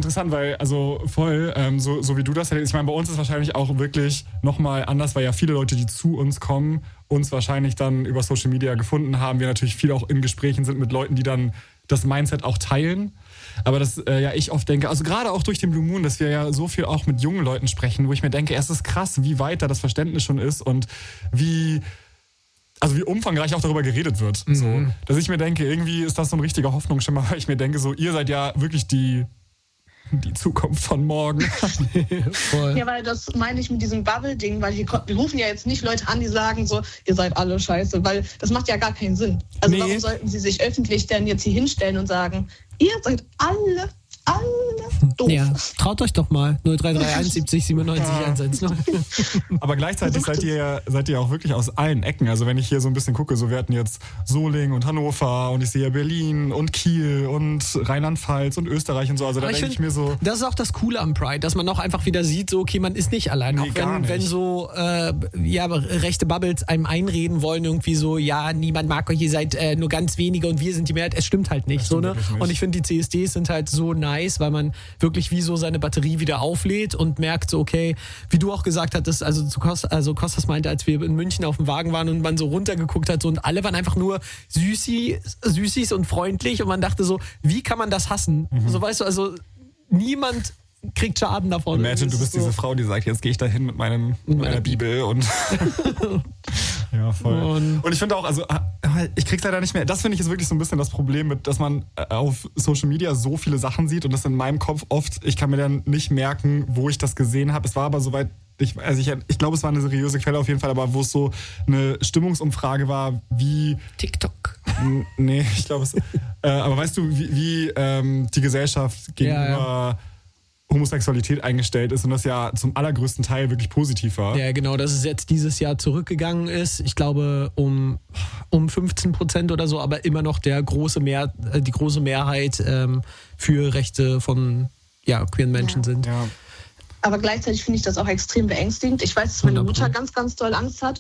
interessant, weil, also voll, so wie du das hättest, ich meine, bei uns ist wahrscheinlich auch wirklich nochmal anders, weil ja viele Leute, die zu uns kommen, uns wahrscheinlich dann über Social Media gefunden haben. Wir natürlich viel auch in Gesprächen sind mit Leuten, die dann das Mindset auch teilen. Aber das ich oft denke, also gerade auch durch den Blue Moon, dass wir ja so viel auch mit jungen Leuten sprechen, wo ich mir denke, es ist krass, wie weit da das Verständnis schon ist und wie umfangreich auch darüber geredet wird. Mhm. So, dass ich mir denke, irgendwie ist das so ein richtiger Hoffnungsschimmer, weil ich mir denke, so, ihr seid ja wirklich die Zukunft von morgen. Voll. Ja, weil das meine ich mit diesem Bubble-Ding, weil wir rufen ja jetzt nicht Leute an, die sagen so, ihr seid alle scheiße, weil das macht ja gar keinen Sinn. Also warum sollten sie sich öffentlich denn jetzt hier hinstellen und sagen, ihr seid alle doof. Ja, traut euch doch mal. 0331 70 97 110. Aber gleichzeitig seid ihr auch wirklich aus allen Ecken. Also wenn ich hier so ein bisschen gucke, so wir hatten jetzt Solingen und Hannover und ich sehe ja Berlin und Kiel und Rheinland-Pfalz und Österreich und so. Also da denke ich mir so... Das ist auch das Coole am Pride, dass man auch einfach wieder sieht, so okay, man ist nicht allein. Nee, auch wenn so rechte Bubbles einem einreden wollen, irgendwie so, ja, niemand mag euch, ihr seid nur ganz wenige und wir sind die Mehrheit. Es stimmt halt nicht. So, ne? Nicht. Und ich finde, die CSDs sind halt so nice, weil man wirklich wie so seine Batterie wieder auflädt und merkt so, okay, wie du auch gesagt hattest, also Kostas meinte, als wir in München auf dem Wagen waren und man so runtergeguckt hat so, und alle waren einfach nur Süßis und freundlich und man dachte so, wie kann man das hassen? So, weißt du, also niemand kriegt Schaden davon. Imagine, du bist so diese Frau, die sagt, jetzt gehe ich da hin mit meiner Bibel und ja, voll. Und ich finde auch, also ich krieg's leider nicht mehr. Das finde ich ist wirklich so ein bisschen das Problem mit, dass man auf Social Media so viele Sachen sieht und das in meinem Kopf oft, ich kann mir dann nicht merken, wo ich das gesehen habe. Es war aber soweit, ich glaube, es war eine seriöse Quelle auf jeden Fall, aber wo es so eine Stimmungsumfrage war, wie... TikTok. Nee, ich glaube es... aber weißt du, wie die Gesellschaft gegenüber... Homosexualität eingestellt ist und das ja zum allergrößten Teil wirklich positiv war. Ja, genau, dass es jetzt dieses Jahr zurückgegangen ist. Ich glaube um 15% oder so, aber immer noch die große Mehrheit für Rechte von queeren Menschen sind. Ja. Aber gleichzeitig finde ich das auch extrem beängstigend. Ich weiß, dass meine Mutter ganz, ganz doll Angst hat.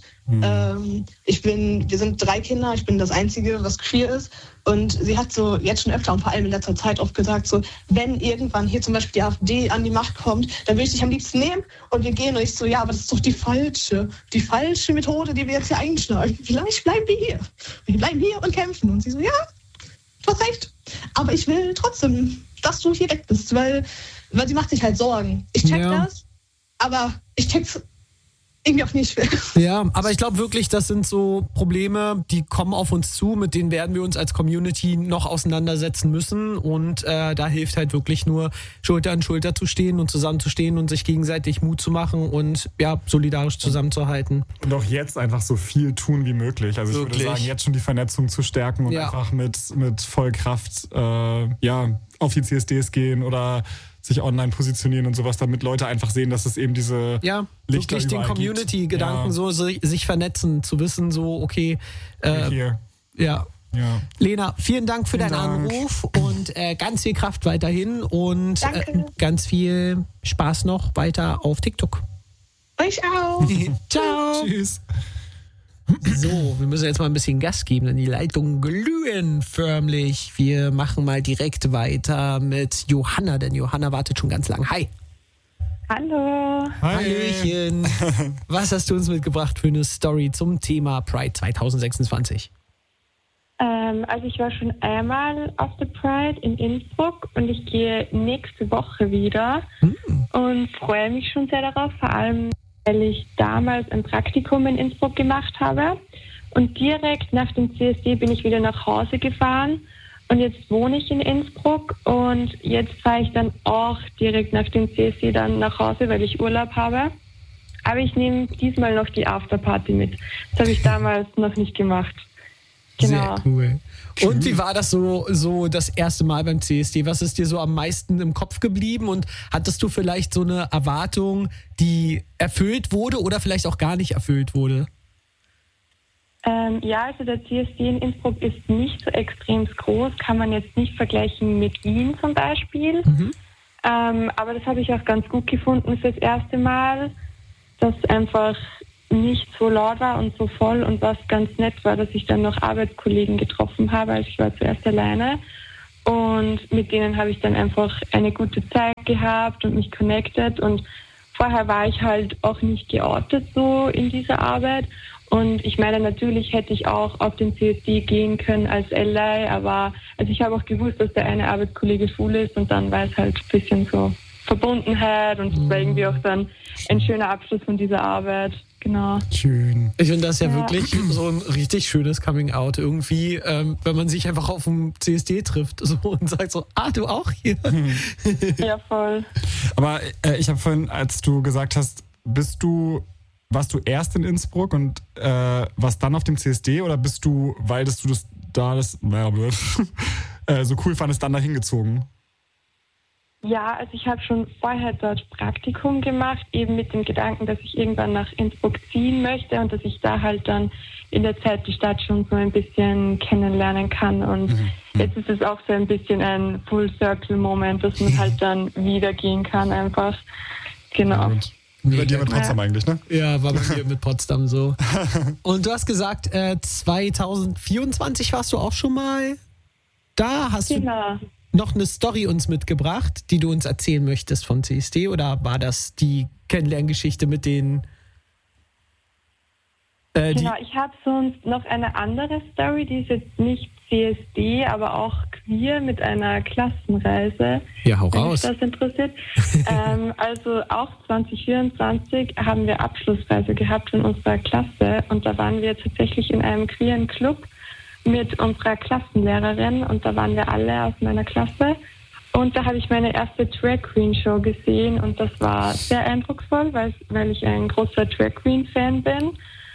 Wir sind 3 Kinder, ich bin das Einzige, was queer ist. Und sie hat so jetzt schon öfter und vor allem in letzter Zeit oft gesagt, so, wenn irgendwann hier zum Beispiel die AfD an die Macht kommt, dann will ich dich am liebsten nehmen und wir gehen. Und ich so, ja, aber das ist doch die falsche Methode, die wir jetzt hier einschlagen. Vielleicht bleiben wir hier. Wir bleiben hier und kämpfen. Und sie so, ja, du hast recht. Aber ich will trotzdem, dass du hier weg bist, weil sie macht sich halt Sorgen. Ich check das, aber ich check's irgendwie auch nicht. Ja, aber ich glaube wirklich, das sind so Probleme, die kommen auf uns zu, mit denen werden wir uns als Community noch auseinandersetzen müssen und da hilft halt wirklich nur, Schulter an Schulter zu stehen und zusammenzustehen und sich gegenseitig Mut zu machen und solidarisch zusammenzuhalten. Und auch jetzt einfach so viel tun wie möglich. Also ich würde sagen, jetzt schon die Vernetzung zu stärken und einfach mit Vollkraft auf die CSDs gehen oder sich online positionieren und sowas, damit Leute einfach sehen, dass es eben diese Lichter wirklich den Community-Gedanken so sich vernetzen, zu wissen, so okay, hier. Ja. Lena, vielen Dank für deinen Anruf und ganz viel Kraft weiterhin und ganz viel Spaß noch weiter auf TikTok. Euch auch. Ciao. Tschüss. So, wir müssen jetzt mal ein bisschen Gas geben, denn die Leitungen glühen förmlich. Wir machen mal direkt weiter mit Johanna, denn Johanna wartet schon ganz lang. Hi. Hallo. Hi. Hallöchen. Was hast du uns mitgebracht für eine Story zum Thema Pride 2026? Also ich war schon einmal auf der Pride in Innsbruck und ich gehe nächste Woche wieder und freue mich schon sehr darauf, vor allem weil ich damals ein Praktikum in Innsbruck gemacht habe und direkt nach dem CSD bin ich wieder nach Hause gefahren und jetzt wohne ich in Innsbruck und jetzt fahre ich dann auch direkt nach dem CSD dann nach Hause, weil ich Urlaub habe. Aber ich nehme diesmal noch die Afterparty mit. Das habe ich damals noch nicht gemacht. Genau. Sehr cool. Und wie war das so das erste Mal beim CSD? Was ist dir so am meisten im Kopf geblieben? Und hattest du vielleicht so eine Erwartung, die erfüllt wurde oder vielleicht auch gar nicht erfüllt wurde? Also der CSD in Innsbruck ist nicht so extrem groß, kann man jetzt nicht vergleichen mit Wien zum Beispiel. Aber das habe ich auch ganz gut gefunden fürs erste Mal, dass einfach nicht so laut war und so voll und was ganz nett war, dass ich dann noch Arbeitskollegen getroffen habe, also ich war zuerst alleine und mit denen habe ich dann einfach eine gute Zeit gehabt und mich connected. Und vorher war ich halt auch nicht geortet so in dieser Arbeit. Und ich meine, natürlich hätte ich auch auf den CSD gehen können als Ally, aber also ich habe auch gewusst, dass der eine Arbeitskollege schwul ist und dann war es halt ein bisschen so Verbundenheit und das war irgendwie auch dann ein schöner Abschluss von dieser Arbeit. Genau. Schön. Ich finde das ja wirklich so ein richtig schönes Coming-out irgendwie, wenn man sich einfach auf dem CSD trifft so, und sagt so, du auch hier? Ja, voll. Aber ich habe vorhin, als du gesagt hast, warst du erst in Innsbruck und warst dann auf dem CSD oder bist du, weil du das so cool fandest, dann dahin gezogen? Ja, also ich habe schon vorher dort Praktikum gemacht, eben mit dem Gedanken, dass ich irgendwann nach Innsbruck ziehen möchte und dass ich da halt dann in der Zeit die Stadt schon so ein bisschen kennenlernen kann. Und jetzt ist es auch so ein bisschen ein Full-Circle-Moment, dass man halt dann wieder gehen kann einfach. Genau. Wie bei dir mit Potsdam eigentlich, ne? Ja, war bei mir mit Potsdam so. Und du hast gesagt, 2024 warst du auch schon mal da. Hast du noch eine Story uns mitgebracht, die du uns erzählen möchtest vom CSD? Oder war das die Kennenlerngeschichte mit den... Genau, ich habe sonst noch eine andere Story, die ist jetzt nicht CSD, aber auch queer mit einer Klassenreise. Ja, hau raus. Wenn dich das interessiert. Also auch 2024 haben wir Abschlussreise gehabt in unserer Klasse und da waren wir tatsächlich in einem queeren Club mit unserer Klassenlehrerin und da waren wir alle aus meiner Klasse und da habe ich meine erste Drag Queen Show gesehen und das war sehr eindrucksvoll, weil ich ein großer Drag Queen Fan bin.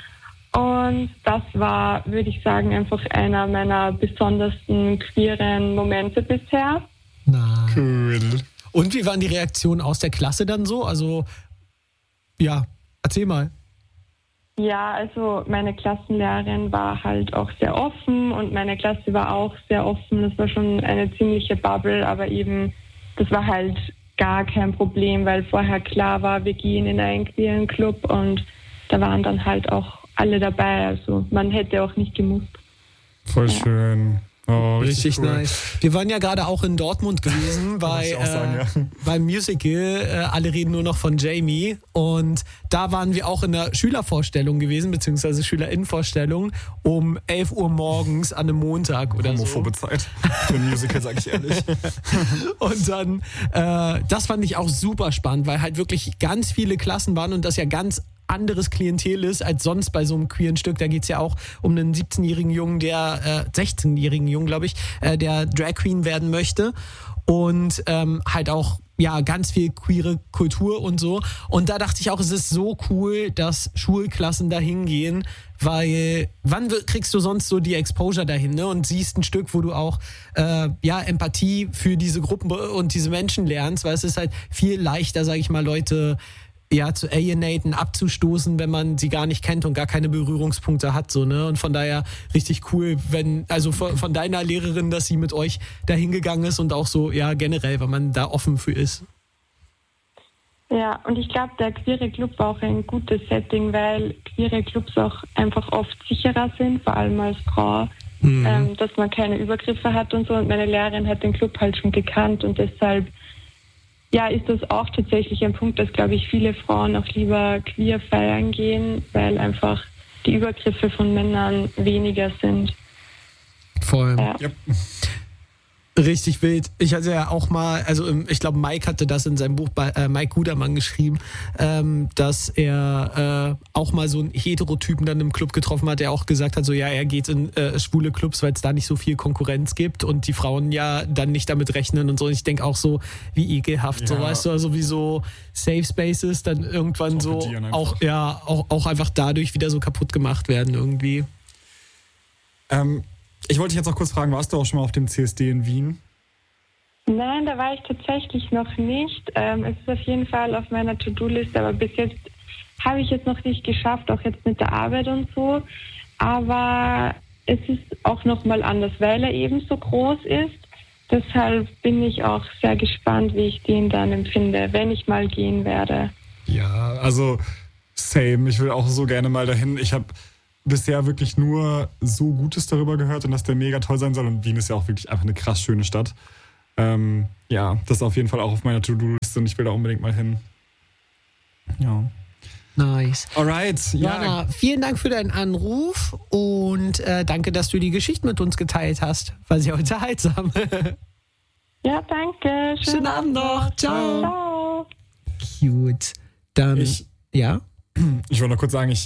Und das war, würde ich sagen, einfach einer meiner besondersten queeren Momente bisher. Nein. Cool. Und wie waren die Reaktionen aus der Klasse dann so? Also, ja, erzähl mal. Ja, also meine Klassenlehrerin war halt auch sehr offen und meine Klasse war auch sehr offen. Das war schon eine ziemliche Bubble, aber eben, das war halt gar kein Problem, weil vorher klar war, wir gehen in einen queeren Club und da waren dann halt auch alle dabei, also man hätte auch nicht gemusst. Voll schön. Oh, richtig cool. Nice. Wir waren ja gerade auch in Dortmund gewesen beim Musical Alle reden nur noch von Jamie und da waren wir auch in der Schülervorstellung gewesen, beziehungsweise Schülerinnenvorstellung um 11 Uhr morgens an einem Montag oder homophobe Zeit für ein Musical, sag ich ehrlich. Und dann, das fand ich auch super spannend, weil halt wirklich ganz viele Klassen waren und das ja ganz anderes Klientel ist als sonst bei so einem queeren Stück. Da geht es ja auch um einen 17-jährigen Jungen, 16-jährigen Jungen, glaube ich, der Drag Queen werden möchte. Und halt auch ja ganz viel queere Kultur und so. Und da dachte ich auch, es ist so cool, dass Schulklassen da hingehen, weil wann kriegst du sonst so die Exposure dahin, ne? Und siehst ein Stück, wo du auch Empathie für diese Gruppen und diese Menschen lernst, weil es ist halt viel leichter, sage ich mal, Leute zu alienaten, abzustoßen, wenn man sie gar nicht kennt und gar keine Berührungspunkte hat, so, ne? Und von daher richtig cool, also von deiner Lehrerin, dass sie mit euch da hingegangen ist und auch so, ja, generell, weil man da offen für ist. Ja, und ich glaube, der queere Club war auch ein gutes Setting, weil queere Clubs auch einfach oft sicherer sind, vor allem als Frau, dass man keine Übergriffe hat und so. Und meine Lehrerin hat den Club halt schon gekannt und deshalb ist das auch tatsächlich ein Punkt, dass, glaube ich, viele Frauen auch lieber queer feiern gehen, weil einfach die Übergriffe von Männern weniger sind. Voll. Ja. Yep. Richtig wild. Ich hatte ja auch mal, also ich glaube, Mike hatte das in seinem Buch bei Mike Gudermann geschrieben, dass er auch mal so einen Heterotypen dann im Club getroffen hat, der auch gesagt hat, so ja, er geht in schwule Clubs, weil es da nicht so viel Konkurrenz gibt und die Frauen ja dann nicht damit rechnen und so. Und ich denke auch so, wie ekelhaft, so weißt du, also wie so Safe Spaces dann irgendwann so auch einfach dadurch wieder so kaputt gemacht werden irgendwie. Ich wollte dich jetzt noch kurz fragen, warst du auch schon mal auf dem CSD in Wien? Nein, da war ich tatsächlich noch nicht. Es ist auf jeden Fall auf meiner To-Do-Liste, aber bis jetzt habe ich es noch nicht geschafft, auch jetzt mit der Arbeit und so. Aber es ist auch nochmal anders, weil er eben so groß ist. Deshalb bin ich auch sehr gespannt, wie ich den dann empfinde, wenn ich mal gehen werde. Ja, also same. Ich will auch so gerne mal dahin. Ich habe bisher wirklich nur so Gutes darüber gehört und dass der mega toll sein soll. Und Wien ist ja auch wirklich einfach eine krass schöne Stadt. Das ist auf jeden Fall auch auf meiner To-Do-Liste und ich will da unbedingt mal hin. Ja. Nice. Alright. Jana, vielen Dank für deinen Anruf und danke, dass du die Geschichte mit uns geteilt hast. War sehr unterhaltsam. Ja, danke. Schönen Abend noch. Ciao. Ciao. Cute. Dann, ja? Ich wollte noch kurz sagen,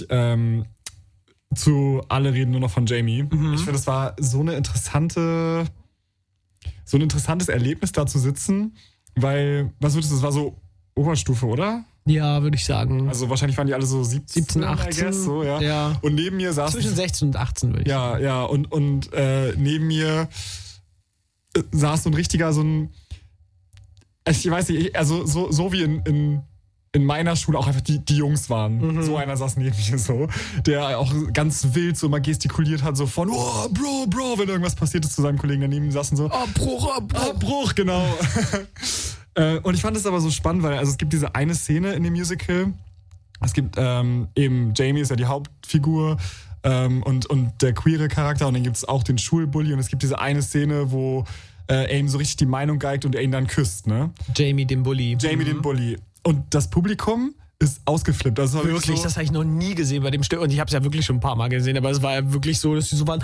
zu alle reden nur noch von Jamie. Ich finde, es war so ein interessantes Erlebnis, da zu sitzen, weil, was würdest du, das war so Oberstufe, oder? Ja, würde ich sagen. Also wahrscheinlich waren die alle so 17, 18, I guess, so, ja. Und neben mir saß... Zwischen 16 und 18, würde ich sagen. Ja, und neben mir saß so ein richtiger, ich weiß nicht, also so wie in meiner Schule auch einfach die Jungs waren. So einer saß neben mir so, der auch ganz wild so mal gestikuliert hat, so von, oh, Bro, wenn irgendwas passiert ist zu seinem Kollegen daneben, saßen so, Abbruch, genau. Und ich fand es aber so spannend, weil es gibt diese eine Szene in dem Musical, es gibt eben, Jamie ist ja die Hauptfigur und der queere Charakter und dann gibt es auch den Schulbully und es gibt diese eine Szene, wo er ihm so richtig die Meinung geigt und er ihn dann küsst, ne? Jamie den Bully. Und das Publikum ist ausgeflippt. Also wirklich, das habe ich noch nie gesehen bei dem Stück. Und ich habe es ja wirklich schon ein paar Mal gesehen, aber es war ja wirklich so, dass die so waren,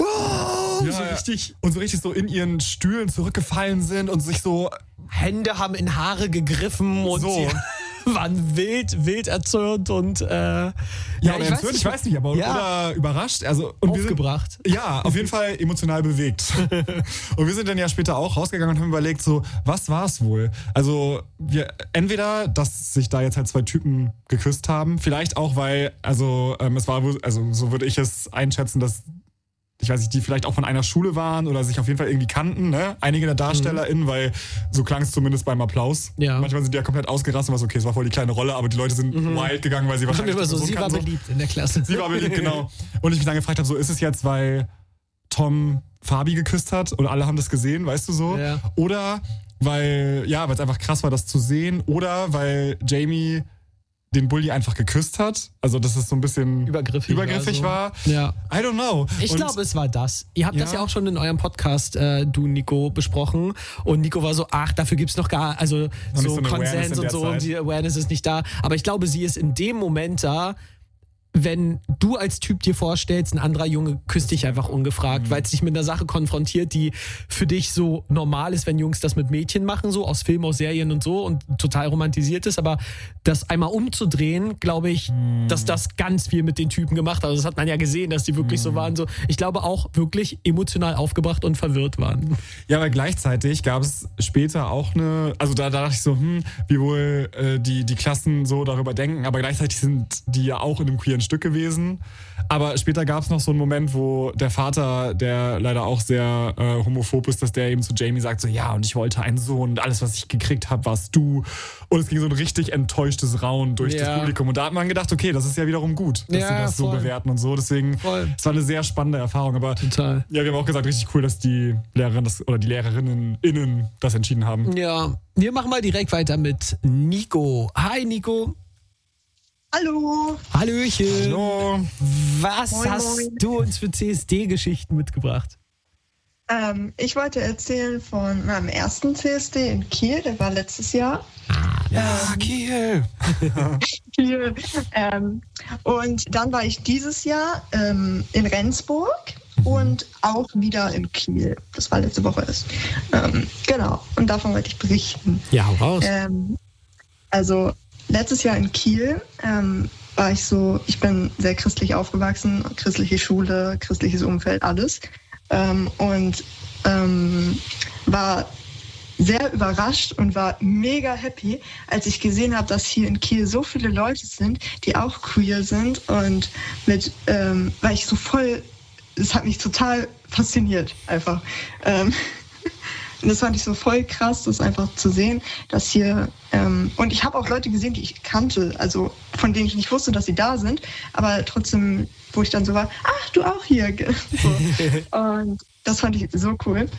so richtig so in ihren Stühlen zurückgefallen sind und sich so Hände haben in Haare gegriffen und sie waren wild erzürnt und ich weiß nicht, aber oder überrascht, also und aufgebracht. Auf jeden Fall emotional bewegt. Und wir sind dann ja später auch rausgegangen und haben überlegt, so, was war es wohl? Also entweder, dass sich da jetzt halt zwei Typen geküsst haben, vielleicht auch, weil, es war wohl, also so würde ich es einschätzen, dass ich weiß nicht, die vielleicht auch von einer Schule waren oder sich auf jeden Fall irgendwie kannten, ne? Einige der DarstellerInnen, weil so klang es zumindest beim Applaus. Ja. Manchmal sind die ja komplett ausgerastet und was, okay, es war voll die kleine Rolle, aber die Leute sind wild gegangen, weil sie wahrscheinlich... Sie war beliebt in der Klasse. Sie war beliebt, genau. Und ich mich dann gefragt habe, so ist es jetzt, weil Tom Fabi geküsst hat und alle haben das gesehen, weißt du so? Ja. Oder weil es einfach krass war, das zu sehen. Oder weil Jamie den Bully einfach geküsst hat. Also, dass es so ein bisschen übergriffig war. Ja. I don't know. Ich glaube, es war das. Ihr habt das ja auch schon in eurem Podcast, du, Nico, besprochen. Und Nico war so, dafür gibt's noch gar, also so Konsens und so. Und die Awareness ist nicht da. Aber ich glaube, sie ist in dem Moment da, wenn du als Typ dir vorstellst, ein anderer Junge küsst dich einfach ungefragt, weil es dich mit einer Sache konfrontiert, die für dich so normal ist, wenn Jungs das mit Mädchen machen, so aus Filmen, aus Serien und so und total romantisiert ist, aber das einmal umzudrehen, glaube ich, dass das ganz viel mit den Typen gemacht hat. Also das hat man ja gesehen, dass die wirklich so waren, so, ich glaube auch wirklich emotional aufgebracht und verwirrt waren. Ja, aber gleichzeitig gab es später auch also da dachte ich so, wie wohl die Klassen so darüber denken, aber gleichzeitig sind die ja auch in einem queeren Stück gewesen. Aber später gab es noch so einen Moment, wo der Vater, der leider auch sehr homophob ist, dass der eben zu Jamie sagt, so, ja, und ich wollte einen Sohn und alles, was ich gekriegt habe, warst du. Und es ging so ein richtig enttäuschtes Raunen durch das Publikum. Und da hat man gedacht, okay, das ist ja wiederum gut, dass sie das so bewerten und so. Deswegen, es war eine sehr spannende Erfahrung. Aber total. Ja, wir haben auch gesagt, richtig cool, dass die Lehrerin oder die LehrerInnen das entschieden haben. Ja, wir machen mal direkt weiter mit Nico. Hi, Nico. Hallo. Hallöchen. Hallo. Was hast du uns für CSD-Geschichten mitgebracht? Ich wollte erzählen von meinem ersten CSD in Kiel, der war letztes Jahr. Kiel. Kiel. Und dann war ich dieses Jahr in Rendsburg und auch wieder in Kiel. Das war letzte Woche erst. Genau, und davon wollte ich berichten. Ja, hau raus. Also letztes Jahr in Kiel war ich bin sehr christlich aufgewachsen, christliche Schule, christliches Umfeld, alles. Und war sehr überrascht und war mega happy, als ich gesehen habe, dass hier in Kiel so viele Leute sind, die auch queer sind und weil ich so voll, es hat mich total fasziniert einfach. Und das fand ich so voll krass, das einfach zu sehen, dass hier, und ich habe auch Leute gesehen, die ich kannte, also von denen ich nicht wusste, dass sie da sind, aber trotzdem, wo ich dann so war, ach, du auch hier. So. Und das fand ich so cool.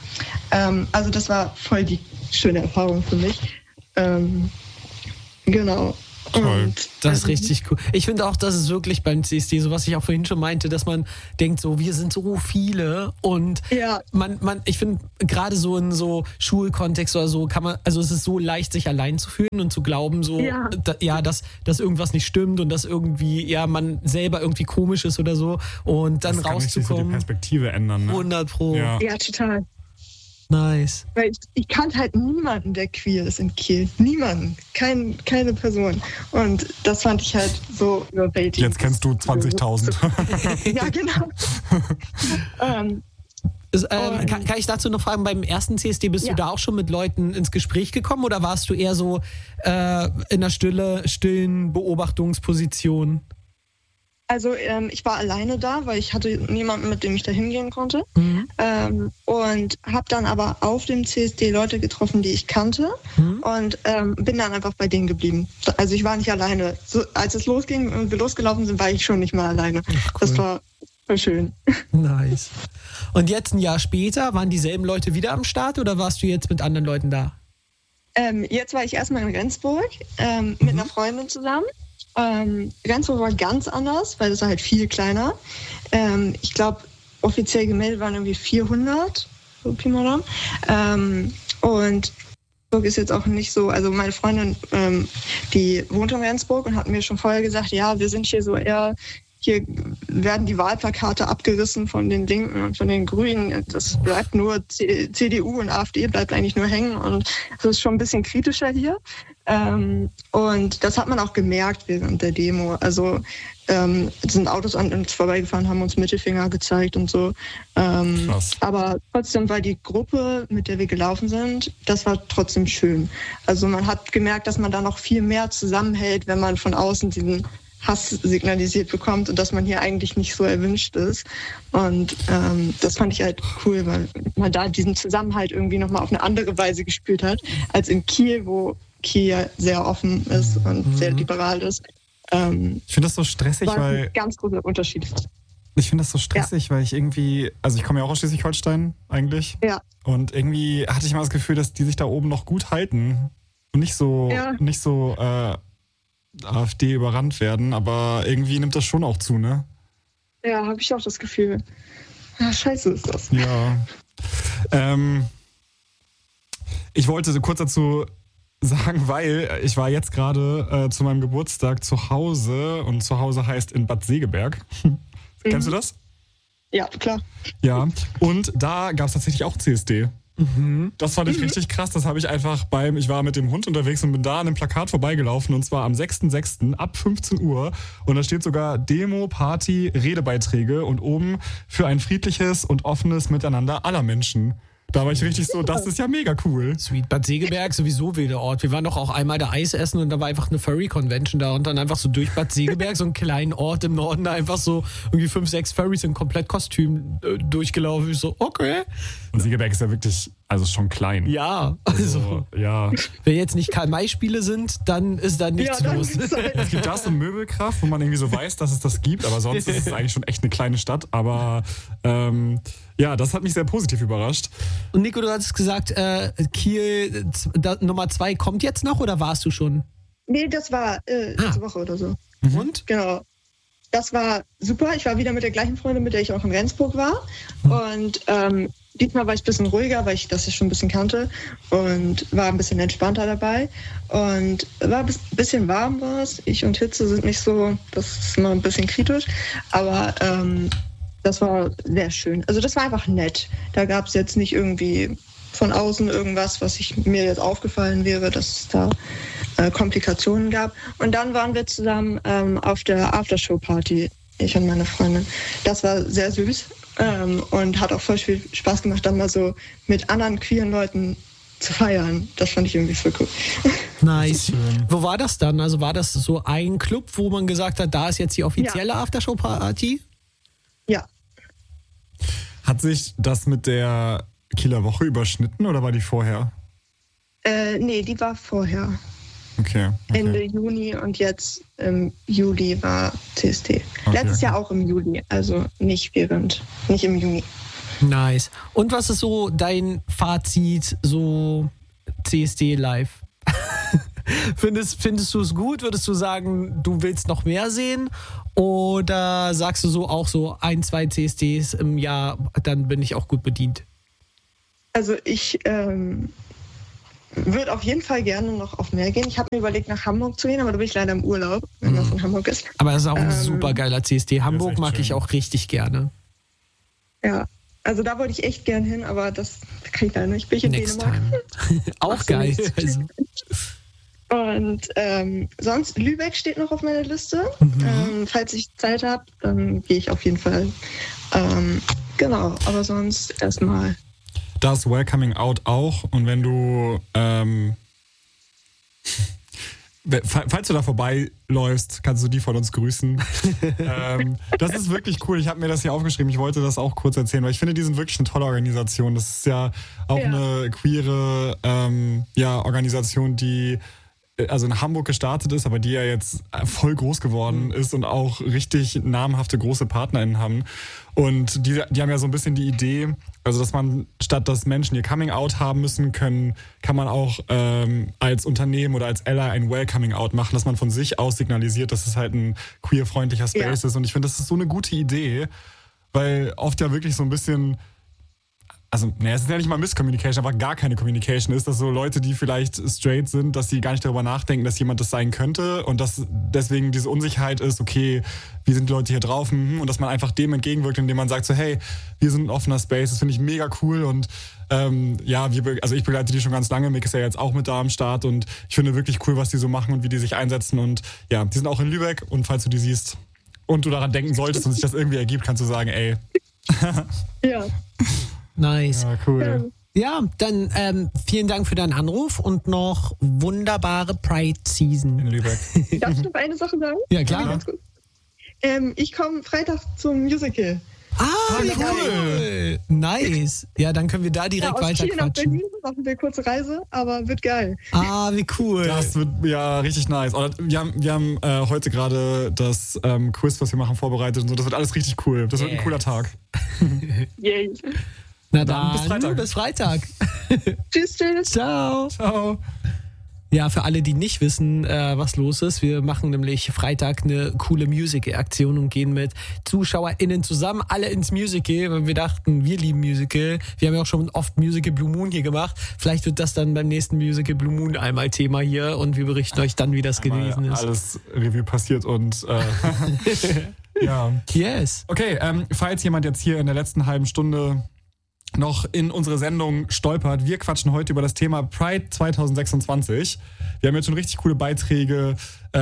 Also das war voll die schöne Erfahrung für mich. Genau. Toll. Das ist richtig cool. Ich finde auch, das ist wirklich beim CSD, so was ich auch vorhin schon meinte, dass man denkt so, wir sind so viele und ich finde gerade so in so Schulkontext oder so kann man, also es ist so leicht, sich allein zu fühlen und zu glauben so, dass irgendwas nicht stimmt und dass irgendwie, man selber irgendwie komisch ist oder so und dann das kann rauszukommen. So die Perspektive ändern, ne? 100%. Ja, total. Nice. Weil ich kannte halt niemanden, der queer ist in Kiel. Niemanden. Keine Person. Und das fand ich halt so überwältigend. Jetzt kennst du 20.000. Ja, genau. Kann ich dazu noch fragen, beim ersten CSD bist du da auch schon mit Leuten ins Gespräch gekommen oder warst du eher so in einer stillen Beobachtungsposition? Also ich war alleine da, weil ich hatte niemanden, mit dem ich da hingehen konnte. Und habe dann aber auf dem CSD Leute getroffen, die ich kannte und bin dann einfach bei denen geblieben. Also ich war nicht alleine. So, als es losging und wir losgelaufen sind, war ich schon nicht mal alleine. Ach, cool. Das war voll schön. Nice. Und jetzt ein Jahr später, waren dieselben Leute wieder am Start oder warst du jetzt mit anderen Leuten da? Jetzt war ich erstmal in Rendsburg mit einer Freundin zusammen. Rendsburg war ganz anders, weil es war halt viel kleiner. Ich glaube, offiziell gemeldet waren irgendwie 400, so Pi mal Daumen. Und Rendsburg ist jetzt auch nicht so, also meine Freundin, die wohnt in Rendsburg und hat mir schon vorher gesagt, ja, wir sind hier so eher, hier werden die Wahlplakate abgerissen von den Linken und von den Grünen. Das bleibt nur CDU und AfD bleibt eigentlich nur hängen und das ist schon ein bisschen kritischer hier. Und das hat man auch gemerkt während der Demo. Also sind Autos an uns vorbeigefahren, haben uns Mittelfinger gezeigt und so. Aber trotzdem war die Gruppe, mit der wir gelaufen sind, das war trotzdem schön. Also man hat gemerkt, dass man da noch viel mehr zusammenhält, wenn man von außen diesen Hass signalisiert bekommt und dass man hier eigentlich nicht so erwünscht ist. Und das fand ich halt cool, weil man da diesen Zusammenhalt irgendwie nochmal auf eine andere Weise gespürt hat, als in Kiel, wo Kiel ja sehr offen ist und sehr liberal ist. Ich finde das so stressig, weil... ein ganz großer Unterschied. Ich finde das so stressig, weil ich irgendwie... Also ich komme ja auch aus Schleswig-Holstein eigentlich. Ja. Und irgendwie hatte ich mal das Gefühl, dass die sich da oben noch gut halten und nicht so AfD überrannt werden, aber irgendwie nimmt das schon auch zu, ne? Ja, habe ich auch das Gefühl. Ja, scheiße ist das. Ja. Ich wollte so kurz dazu sagen, weil ich war jetzt gerade zu meinem Geburtstag zu Hause und zu Hause heißt in Bad Segeberg. Kennst du das? Ja, klar. Ja, und da gab es tatsächlich auch CSD. Das fand ich richtig krass. Das habe ich einfach ich war mit dem Hund unterwegs und bin da an einem Plakat vorbeigelaufen und zwar am 6.6. ab 15 Uhr. Und da steht sogar Demo, Party, Redebeiträge und oben für ein friedliches und offenes Miteinander aller Menschen. Da war ich richtig so, das ist ja mega cool. Sweet. Bad Segeberg sowieso wilder Ort. Wir waren doch auch einmal da Eis essen und da war einfach eine Furry-Convention da und dann einfach so durch Bad Segeberg, so einen kleinen Ort im Norden, da einfach so irgendwie 5, 6 Furries in Komplettkostüm durchgelaufen. Ich so, okay. Und Segeberg ist ja wirklich, also schon klein. Ja, also ja. Wenn jetzt nicht Karl-May-Spiele sind, dann ist da nichts los. Es gibt da so eine Möbelkraft, wo man irgendwie so weiß, dass es das gibt, aber sonst ist es eigentlich schon echt eine kleine Stadt. Aber ja, das hat mich sehr positiv überrascht. Und Nico, du hattest gesagt, Kiel Nummer 2 kommt jetzt noch oder warst du schon? Nee, das war letzte Woche oder so. Und? Genau. Das war super. Ich war wieder mit der gleichen Freundin, mit der ich auch in Rendsburg war. Und diesmal war ich ein bisschen ruhiger, weil ich das ja schon ein bisschen kannte und war ein bisschen entspannter dabei. Und war ein bisschen warm war es. Ich und Hitze sind nicht so, das ist immer ein bisschen kritisch. Aber das war sehr schön. Also das war einfach nett. Da gab es jetzt nicht irgendwie von außen irgendwas, was mir jetzt aufgefallen wäre, dass es da Komplikationen gab. Und dann waren wir zusammen auf der Aftershow-Party, ich und meine Freundin. Das war sehr süß und hat auch voll viel Spaß gemacht, dann mal so mit anderen queeren Leuten zu feiern. Das fand ich irgendwie voll cool. Nice. Wo war das dann? Also war das so ein Club, wo man gesagt hat, da ist jetzt die offizielle Aftershow-Party? Ja. Hat sich das mit der Kieler Woche überschnitten oder war die vorher? Nee, die war vorher. Okay. Ende Juni und jetzt im Juli war CSD. Letztes Jahr auch im Juli, also nicht im Juni. Nice. Und was ist so dein Fazit, so CSD live? Findest du es gut? Würdest du sagen, du willst noch mehr sehen? Oder sagst du auch so 1, 2 CSDs im Jahr, dann bin ich auch gut bedient? Also ich würde auf jeden Fall gerne noch auf mehr gehen. Ich habe mir überlegt, nach Hamburg zu gehen, aber da bin ich leider im Urlaub, wenn das in Hamburg ist. Aber das ist auch ein super geiler CSD. Hamburg mag ich auch richtig gerne. Ja, also da wollte ich echt gern hin, aber das kann ich leider nicht. Bin ich in Next Dänemark. time. Auch geil. Also. Und sonst, Lübeck steht noch auf meiner Liste. Falls ich Zeit habe, dann gehe ich auf jeden Fall. Genau, aber sonst erstmal. Das Welcoming Out auch. Und wenn du, falls du da vorbeiläufst, kannst du die von uns grüßen. Das ist wirklich cool. Ich habe mir das hier aufgeschrieben. Ich wollte das auch kurz erzählen, weil ich finde, die sind wirklich eine tolle Organisation. Das ist ja auch eine queere Organisation, die also in Hamburg gestartet ist, aber die ja jetzt voll groß geworden ist und auch richtig namhafte große PartnerInnen haben. Und die haben ja so ein bisschen die Idee, also dass man statt dass Menschen ihr Coming-out haben müssen, kann man auch als Unternehmen oder als Ally ein Welcoming-out machen, dass man von sich aus signalisiert, dass es halt ein queer-freundlicher Space ist. Und ich finde, das ist so eine gute Idee, weil oft ja wirklich so ein bisschen... Also, es ist ja nicht mal Misscommunication, aber gar keine Communication ist, dass so Leute, die vielleicht straight sind, dass sie gar nicht darüber nachdenken, dass jemand das sein könnte und dass deswegen diese Unsicherheit ist, okay, wie sind die Leute hier drauf und dass man einfach dem entgegenwirkt, indem man sagt so, hey, wir sind ein offener Space, das finde ich mega cool und ich begleite die schon ganz lange, Mick ist ja jetzt auch mit da am Start und ich finde wirklich cool, was die so machen und wie die sich einsetzen und ja, die sind auch in Lübeck und falls du die siehst und du daran denken solltest und sich das irgendwie ergibt, kannst du sagen, ey. Ja. Nice. Ja, cool. Ja, dann vielen Dank für deinen Anruf und noch wunderbare Pride-Season. In Lübeck. Darf ich noch eine Sache sagen? Ja, klar. Ich komme Freitag zum Musical. Wie cool. Nice. Ja, dann können wir da direkt weiter Kiel nach quatschen. Berlin, machen wir kurze Reise, aber wird geil. Wie cool. Das wird ja richtig nice. Wir haben heute gerade das Quiz, was wir machen, vorbereitet und so. Das wird alles richtig cool. Das wird ein cooler Tag. Yay. Na dann, bis Freitag. Bis Freitag. Tschüss. Ciao. Ciao. Ja, für alle, die nicht wissen, was los ist, wir machen nämlich Freitag eine coole Musical-Aktion und gehen mit ZuschauerInnen zusammen alle ins Musical, weil wir dachten, wir lieben Musical. Wir haben ja auch schon oft Musical Blue Moon hier gemacht. Vielleicht wird das dann beim nächsten Musical Blue Moon einmal Thema hier und wir berichten euch dann, wie das gewesen ist. Alles Revue passiert und ja. Yes. Okay, falls jemand jetzt hier in der letzten halben Stunde noch in unsere Sendung stolpert. Wir quatschen heute über das Thema Pride 2026. Wir haben jetzt schon richtig coole Beiträge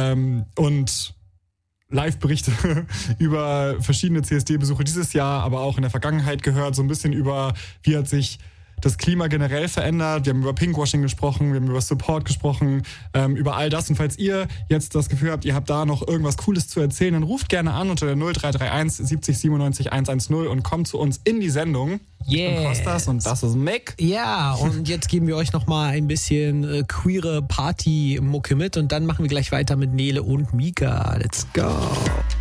und Live-Berichte über verschiedene CSD-Besuche dieses Jahr, aber auch in der Vergangenheit gehört. So ein bisschen über, wie hat sich das Klima generell verändert. Wir haben über Pinkwashing gesprochen, wir haben über Support gesprochen, über all das. Und falls ihr jetzt das Gefühl habt, ihr habt da noch irgendwas Cooles zu erzählen, dann ruft gerne an unter der 0331 70 97 110 und kommt zu uns in die Sendung. Yeah. Ich bin Kostas und das ist Mick. Ja, und jetzt geben wir euch nochmal ein bisschen queere Party-Mucke mit und dann machen wir gleich weiter mit Nele und Mika. Let's go.